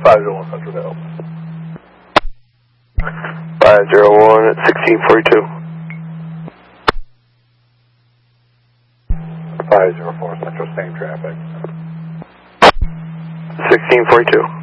501 Central to help. 501 at 1642. 504 Central, same traffic. 1642.